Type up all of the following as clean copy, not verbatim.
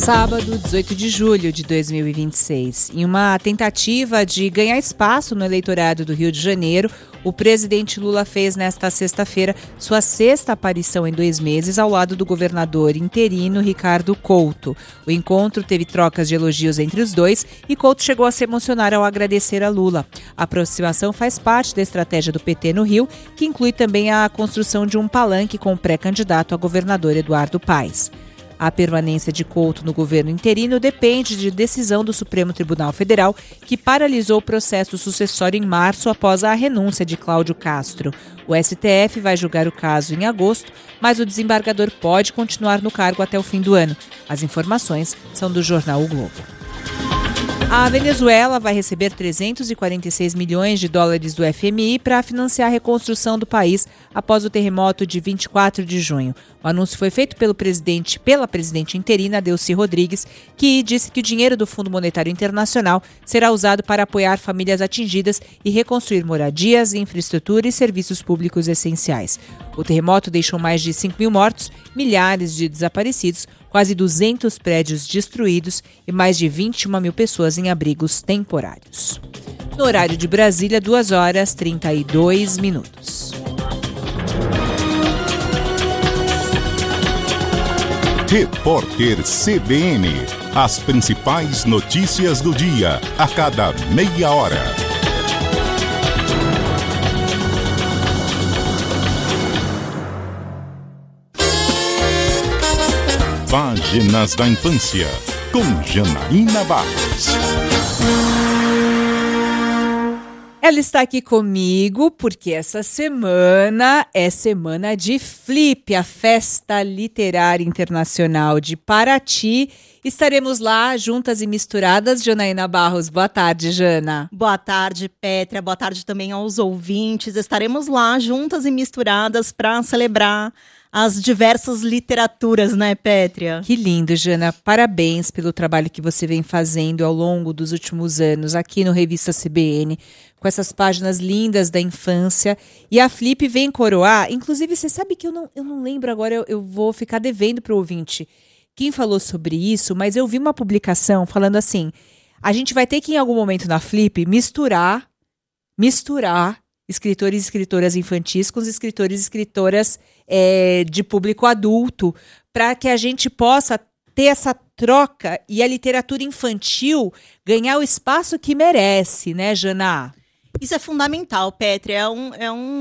Sábado, 18 de julho de 2026. Em uma tentativa de ganhar espaço no eleitorado do Rio de Janeiro, o presidente Lula fez nesta sexta-feira sua sexta aparição em 2 meses ao lado do governador interino Ricardo Couto. O encontro teve trocas de elogios entre os dois e Couto chegou a se emocionar ao agradecer a Lula. A aproximação faz parte da estratégia do PT no Rio, que inclui também a construção de um palanque com o pré-candidato a governador Eduardo Paes. A permanência de Couto no governo interino depende de decisão do Supremo Tribunal Federal, que paralisou o processo sucessório em março após a renúncia de Cláudio Castro. O STF vai julgar o caso em agosto, mas o desembargador pode continuar no cargo até o fim do ano. As informações são do jornal O Globo. A Venezuela vai receber 346 milhões de dólares do FMI para financiar a reconstrução do país após o terremoto de 24 de junho. O anúncio foi feito pela presidente interina, Delcy Rodrigues, que disse que o dinheiro do Fundo Monetário Internacional será usado para apoiar famílias atingidas e reconstruir moradias, infraestrutura e serviços públicos essenciais. O terremoto deixou mais de 5 mil mortos, milhares de desaparecidos, quase 200 prédios destruídos e mais de 21 mil pessoas em abrigos temporários. No horário de Brasília, 2h32. Repórter CBN. As principais notícias do dia, a cada meia hora. Páginas da Infância, com Janaína Barros. Ela está aqui comigo porque essa semana é semana de Flip, a Festa Literária Internacional de Paraty. Estaremos lá juntas e misturadas. Janaína Barros, boa tarde, Jana. Boa tarde, Pétria. Boa tarde também aos ouvintes. Estaremos lá juntas e misturadas para celebrar as diversas literaturas, né, Pétria? Que lindo, Jana. Parabéns pelo trabalho que você vem fazendo ao longo dos últimos anos aqui no Revista CBN, com essas páginas lindas da infância. E a Flip vem coroar. Inclusive, você sabe que eu não lembro agora, eu vou ficar devendo para o ouvinte quem falou sobre isso, mas eu vi uma publicação falando assim, a gente vai ter que em algum momento na Flip misturar escritores e escritoras infantis com os escritores e escritoras de público adulto, para que a gente possa ter essa troca e a literatura infantil ganhar o espaço que merece, né, Jana? Isso é fundamental, Pétria. É uma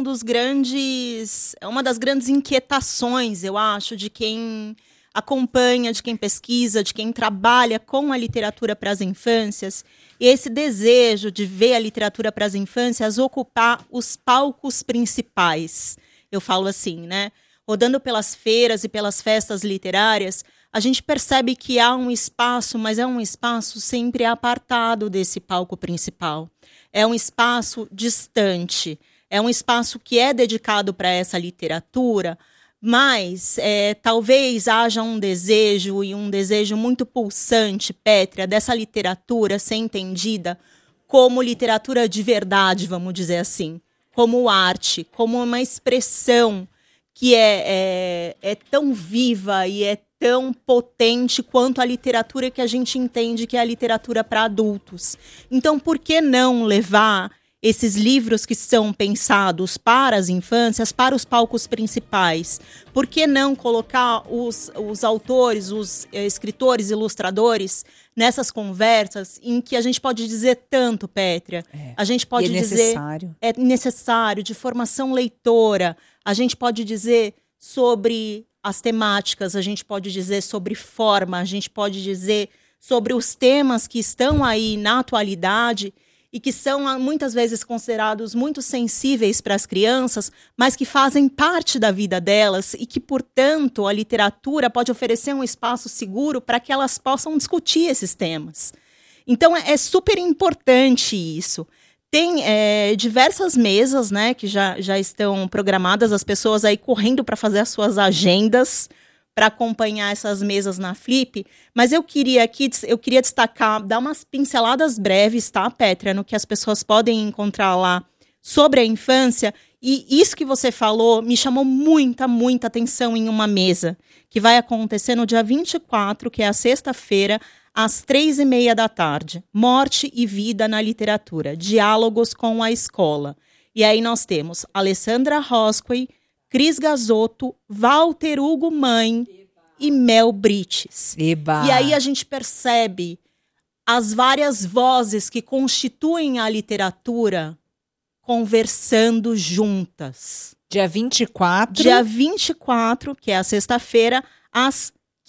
das grandes inquietações, eu acho, de quem acompanha, de quem pesquisa, de quem trabalha com a literatura para as infâncias. E esse desejo de ver a literatura para as infâncias ocupar os palcos principais. Eu falo assim, né? Rodando pelas feiras e pelas festas literárias, a gente percebe que há um espaço, mas é um espaço sempre apartado desse palco principal. É um espaço distante, é um espaço que é dedicado para essa literatura, mas talvez haja um desejo muito pulsante, Pétria, dessa literatura ser entendida como literatura de verdade, vamos dizer assim, como arte, como uma expressão que é tão viva e é tão potente quanto a literatura que a gente entende que é a literatura para adultos. Então, por que não levar esses livros que são pensados para as infâncias, para os palcos principais? Por que não colocar os autores, os escritores, ilustradores nessas conversas em que a gente pode dizer tanto, Pétria? A gente pode dizer... É necessário, de formação leitora. A gente pode dizer sobre as temáticas, a gente pode dizer sobre forma, a gente pode dizer sobre os temas que estão aí na atualidade e que são muitas vezes considerados muito sensíveis para as crianças, mas que fazem parte da vida delas e que, portanto, a literatura pode oferecer um espaço seguro para que elas possam discutir esses temas. Então, é super importante isso. Tem diversas mesas, né, que já estão programadas, as pessoas aí correndo para fazer as suas agendas para acompanhar essas mesas na Flip, mas eu queria destacar, dar umas pinceladas breves, tá, Pétria, no que as pessoas podem encontrar lá sobre a infância. E isso que você falou me chamou muita atenção em uma mesa, que vai acontecer no dia 24, que é a sexta-feira, às 3h30 da tarde. Morte e Vida na Literatura, Diálogos com a Escola. E aí nós temos Alessandra Rosquey, Cris Gazotto, Walter Hugo Mãe e Mel Brites. Eba. E aí a gente percebe as várias vozes que constituem a literatura conversando juntas. Dia 24. Dia 24, que é a sexta-feira, às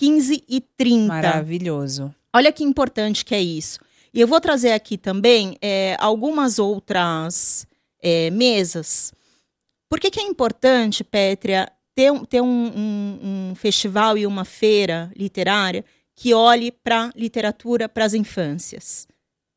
15h30. Maravilhoso. Olha que importante que é isso. E eu vou trazer aqui também algumas outras mesas. Por que é importante, Pétria, ter um festival e uma feira literária que olhe para literatura para as infâncias?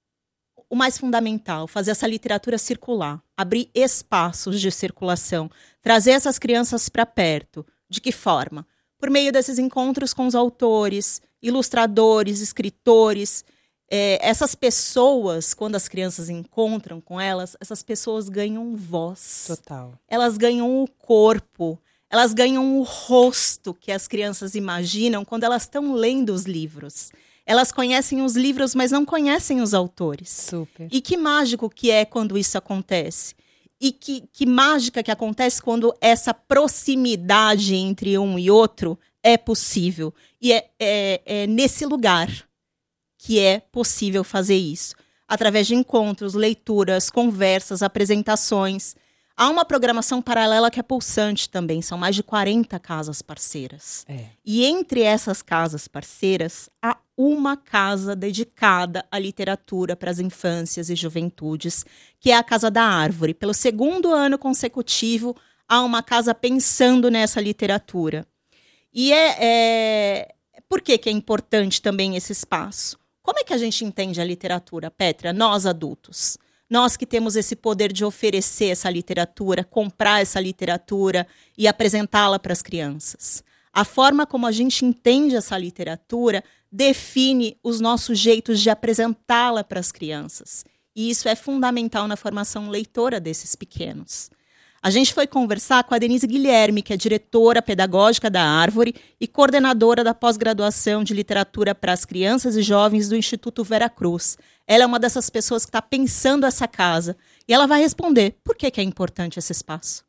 O mais fundamental, fazer essa literatura circular, abrir espaços de circulação, trazer essas crianças para perto. De que forma? Por meio desses encontros com os autores, ilustradores, escritores. Essas pessoas, quando as crianças encontram com elas, essas pessoas ganham voz. Total. Elas ganham o corpo, elas ganham o rosto que as crianças imaginam quando elas estão lendo os livros. Elas conhecem os livros, mas não conhecem os autores. Super. E que mágico que é quando isso acontece. E que mágica que acontece quando essa proximidade entre um e outro é possível. E é nesse lugar que é possível fazer isso. Através de encontros, leituras, conversas, apresentações. Há uma programação paralela que é pulsante também. São mais de 40 casas parceiras. E entre essas casas parceiras, há uma casa dedicada à literatura para as infâncias e juventudes, que é a Casa da Árvore. Pelo 2º ano consecutivo, há uma casa pensando nessa literatura. E por que é importante também esse espaço? Como é que a gente entende a literatura, Pétria? Nós, adultos. Nós que temos esse poder de oferecer essa literatura, comprar essa literatura e apresentá-la para as crianças. A forma como a gente entende essa literatura define os nossos jeitos de apresentá-la para as crianças. E isso é fundamental na formação leitora desses pequenos. A gente foi conversar com a Denise Guilherme, que é diretora pedagógica da Árvore e coordenadora da pós-graduação de literatura para as crianças e jovens do Instituto Vera Cruz. Ela é uma dessas pessoas que está pensando essa casa. E ela vai responder por que é importante esse espaço.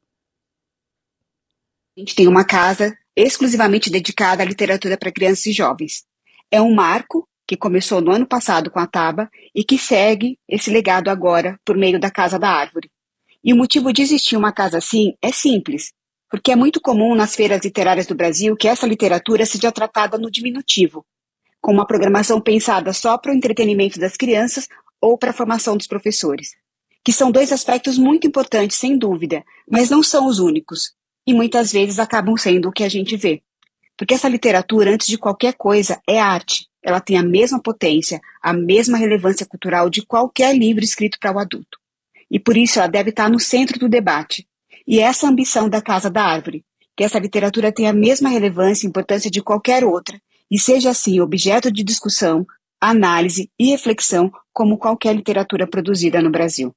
A gente tem uma casa exclusivamente dedicada à literatura para crianças e jovens. É um marco que começou no ano passado com a Taba e que segue esse legado agora por meio da Casa da Árvore. E o motivo de existir uma casa assim é simples, porque é muito comum nas feiras literárias do Brasil que essa literatura seja tratada no diminutivo, com uma programação pensada só para o entretenimento das crianças ou para a formação dos professores, que são 2 aspectos muito importantes, sem dúvida, mas não são os únicos, e muitas vezes acabam sendo o que a gente vê. Porque essa literatura, antes de qualquer coisa, é arte. Ela tem a mesma potência, a mesma relevância cultural de qualquer livro escrito para o adulto. E por isso ela deve estar no centro do debate. E essa ambição da Casa da Árvore, que essa literatura tenha a mesma relevância e importância de qualquer outra, e seja assim objeto de discussão, análise e reflexão como qualquer literatura produzida no Brasil.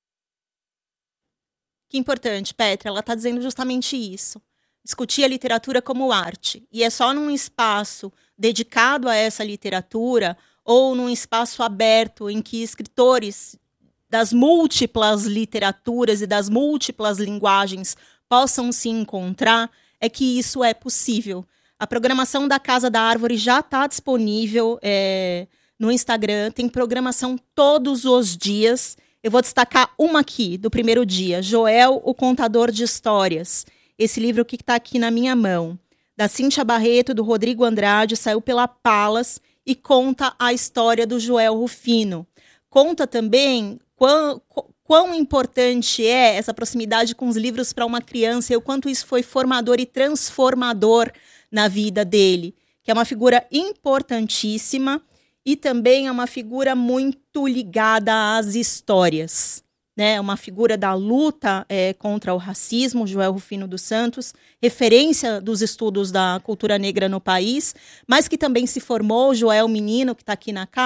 Que importante, Pétria, ela está dizendo justamente isso. Discutir a literatura como arte. E é só num espaço dedicado a essa literatura ou num espaço aberto em que escritores das múltiplas literaturas e das múltiplas linguagens possam se encontrar, é que isso é possível. A programação da Casa da Árvore já está disponível no Instagram, tem programação todos os dias. Eu vou destacar uma aqui, do primeiro dia, Joel, o Contador de Histórias. Esse livro que está aqui na minha mão, da Cíntia Barreto, do Rodrigo Andrade, saiu pela Palas e conta a história do Joel Rufino. Conta também quão importante é essa proximidade com os livros para uma criança e o quanto isso foi formador e transformador na vida dele, que é uma figura importantíssima e também é uma figura muito ligada às histórias, né? Uma figura da luta contra o racismo, Joel Rufino dos Santos, referência dos estudos da cultura negra no país, mas que também se formou, Joel menino, que está aqui na capa,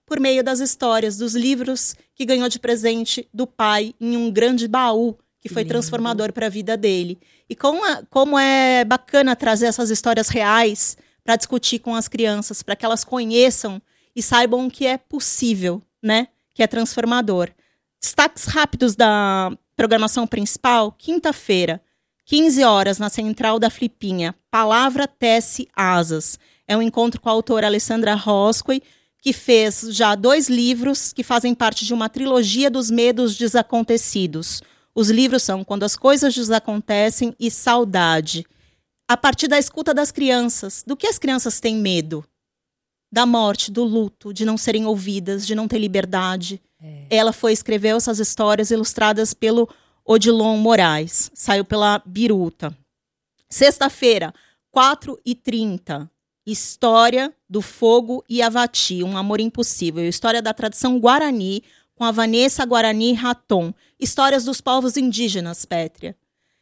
por meio das histórias, dos livros que ganhou de presente do pai em um grande baú, que foi transformador para a vida dele. E como é bacana trazer essas histórias reais para discutir com as crianças, para que elas conheçam e saibam que é possível, né? Que é transformador. Destaques rápidos da programação principal: quinta-feira, 15 horas, na Central da Flipinha, Palavra Tece Asas. É um encontro com a autora Alessandra Roscoe, que fez já 2 livros que fazem parte de uma trilogia dos medos desacontecidos. Os livros são Quando as Coisas Desacontecem e Saudade. A partir da escuta das crianças. Do que as crianças têm medo? Da morte, do luto, de não serem ouvidas, de não ter liberdade. Ela escreveu essas histórias ilustradas pelo Odilon Moraes. Saiu pela Biruta. Sexta-feira, 4h30. História do Fogo e Avati, Um Amor Impossível. História da tradição Guarani, com a Vanessa Guarani Raton. Histórias dos povos indígenas, Pétria.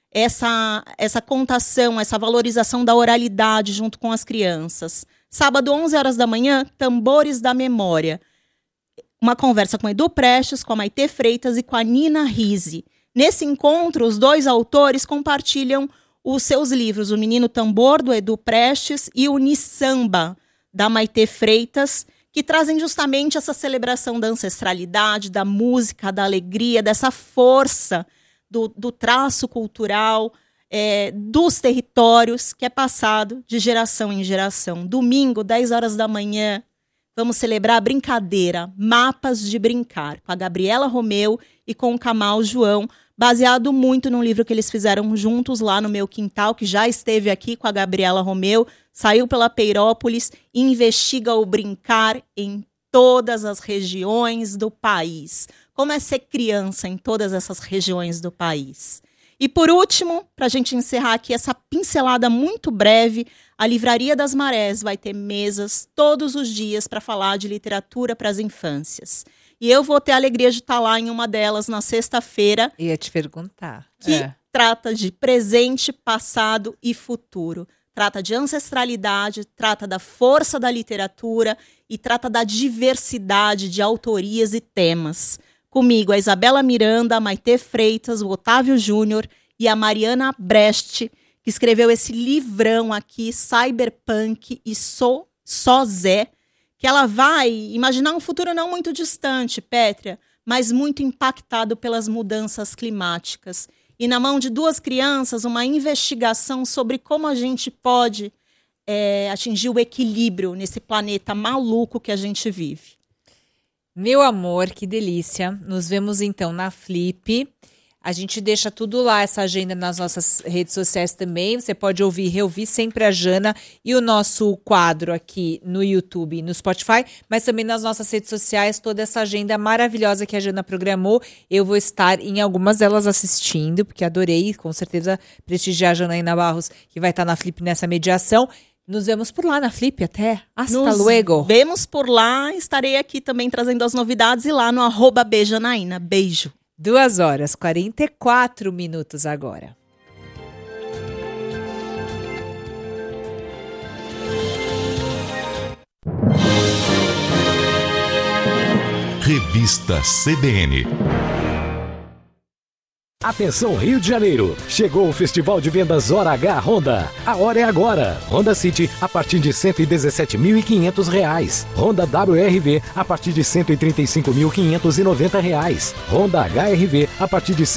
Essa contação, essa valorização da oralidade junto com as crianças. Sábado, 11 horas da manhã, Tambores da Memória. Uma conversa com Edu Prestes, com a Maitê Freitas e com a Nina Rizzi. Nesse encontro, os 2 autores compartilham os seus livros, O Menino Tambor, do Edu Prestes, e o Nissamba, da Maitê Freitas, que trazem justamente essa celebração da ancestralidade, da música, da alegria, dessa força do traço cultural, dos territórios, que é passado de geração em geração. Domingo, 10 horas da manhã, vamos celebrar a brincadeira Mapas de Brincar, com a Gabriela Romeu e com o Kamal João, baseado muito num livro que eles fizeram juntos lá no Meu Quintal, que já esteve aqui com a Gabriela Romeu, saiu pela Peirópolis e investiga o brincar em todas as regiões do país. Como é ser criança em todas essas regiões do país. E por último, para a gente encerrar aqui essa pincelada muito breve, a Livraria das Marés vai ter mesas todos os dias para falar de literatura para as infâncias. E eu vou ter a alegria de estar lá em uma delas na sexta-feira. Ia te perguntar. Que trata de presente, passado e futuro. Trata de ancestralidade, trata da força da literatura e trata da diversidade de autorias e temas. Comigo a Isabela Miranda, a Maitê Freitas, o Otávio Júnior e a Mariana Brecht, que escreveu esse livrão aqui, Cyberpunk e Só Zé, que ela vai imaginar um futuro não muito distante, Pétria, mas muito impactado pelas mudanças climáticas. E na mão de 2 crianças, uma investigação sobre como a gente pode atingir o equilíbrio nesse planeta maluco que a gente vive. Meu amor, que delícia. Nos vemos então na Flip. A gente deixa tudo lá, essa agenda nas nossas redes sociais também. Você pode ouvir e reouvir sempre a Jana e o nosso quadro aqui no YouTube e no Spotify, mas também nas nossas redes sociais, toda essa agenda maravilhosa que a Jana programou. Eu vou estar em algumas delas assistindo, porque adorei, com certeza, prestigiar a Janaína Barros, que vai estar na Flip nessa mediação. Nos vemos por lá na Flip até. Hasta luego. Vemos por lá. Estarei aqui também trazendo as novidades e lá no @bjanaína. Beijo. 2h44 agora. Revista CBN. Atenção Rio de Janeiro, chegou o Festival de Vendas Hora H Honda. A hora é agora. Honda City a partir de R$ 117.500. Honda WRV a partir de R$ 135.590. Honda HRV a partir de R$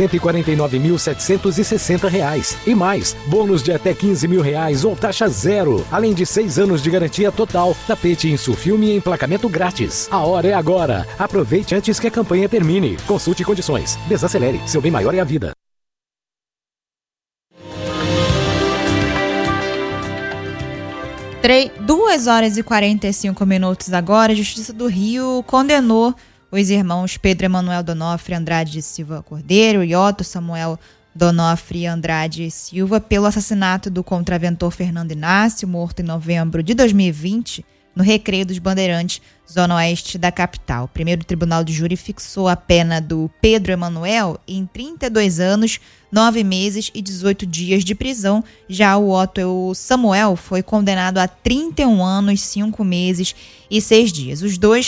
149.760. E mais, bônus de até R$ 15.000 ou taxa zero. Além de 6 anos de garantia total, tapete, insufilme e emplacamento grátis. A hora é agora. Aproveite antes que a campanha termine. Consulte condições. Desacelere. Seu bem maior é a vida. 2h45 agora. A Justiça do Rio condenou os irmãos Pedro Emanuel Donofre Andrade Silva Cordeiro e Otto Samuel Donofre Andrade Silva pelo assassinato do contraventor Fernando Inácio, morto em novembro de 2020, no Recreio dos Bandeirantes, zona oeste da capital. O primeiro tribunal de júri fixou a pena do Pedro Emanuel em 32 anos, 9 meses e 18 dias de prisão. Já o Otto Samuel foi condenado a 31 anos, 5 meses e 6 dias. Os dois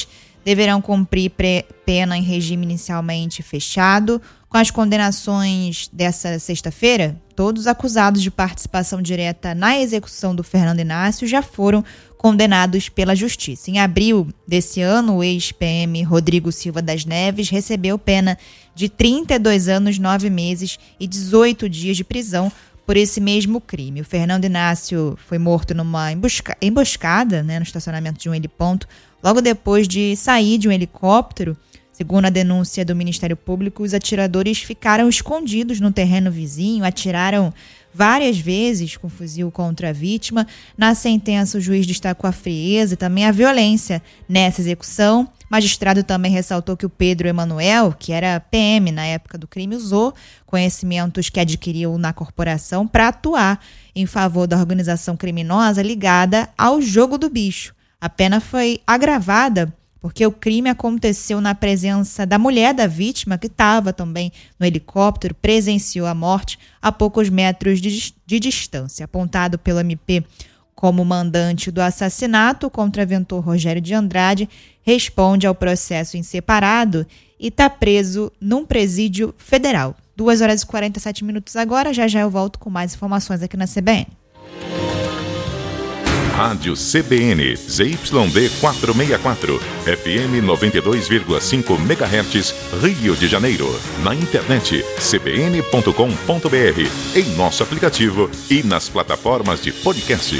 deverão cumprir pena em regime inicialmente fechado. Com as condenações dessa sexta-feira, todos os acusados de participação direta na execução do Fernando Inácio já foram condenados pela Justiça. Em abril desse ano, o ex-PM Rodrigo Silva das Neves recebeu pena de 32 anos, 9 meses e 18 dias de prisão por esse mesmo crime. O Fernando Inácio foi morto numa emboscada, no estacionamento de um heliponto, logo depois de sair de um helicóptero. Segundo a denúncia do Ministério Público, os atiradores ficaram escondidos no terreno vizinho, atiraram várias vezes com fuzil contra a vítima. Na sentença, o juiz destacou a frieza e também a violência nessa execução. O magistrado também ressaltou que o Pedro Emanuel, que era PM na época do crime, usou conhecimentos que adquiriu na corporação para atuar em favor da organização criminosa ligada ao jogo do bicho. A pena foi agravada porque o crime aconteceu na presença da mulher da vítima, que estava também no helicóptero, presenciou a morte a poucos metros de distância. Apontado pelo MP como mandante do assassinato, o contraventor Rogério de Andrade responde ao processo em separado e está preso num presídio federal. 2h47 agora, já eu volto com mais informações aqui na CBN. Rádio CBN, ZYD 464, FM 92,5 MHz, Rio de Janeiro. Na internet, cbn.com.br, em nosso aplicativo e nas plataformas de podcast.